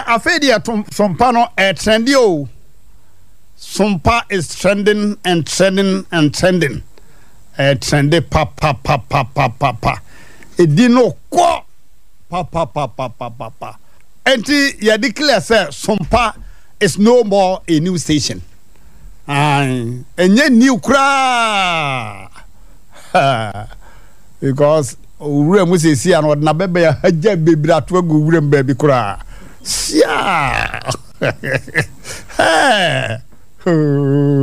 afedi sompa no trendy o. Sompa is trending and trending and trending. Trendy pa. Edino ko pa. Enti ya declare say Sompa is no more a new station. Enye new kra. Because ure mu se si an na bebe ya haja bebra to agu ure mbabi kra. Sia.